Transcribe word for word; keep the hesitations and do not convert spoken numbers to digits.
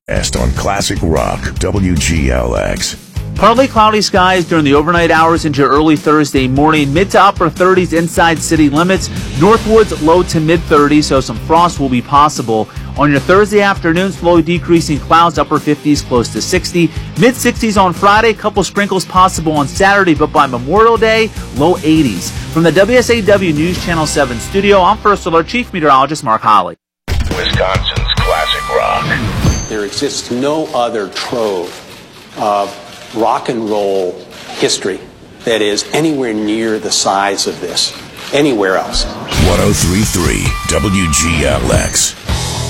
Asked on Classic Rock, W G L X. Partly cloudy skies during the overnight hours into early Thursday morning. Mid to upper thirties inside city limits. Northwoods low to mid thirties, so some frost will be possible. On your Thursday afternoon, slowly decreasing clouds, upper fifties, close to sixty. Mid sixties on Friday, couple sprinkles possible on Saturday, but by Memorial Day, low eighties. From the W S A W News Channel seven studio, I'm First Alert Chief Meteorologist Mark Holly. Wisconsin's Classic Rock. There exists no other trove of rock and roll history that is anywhere near the size of this, anywhere else. one oh three point three W G L X.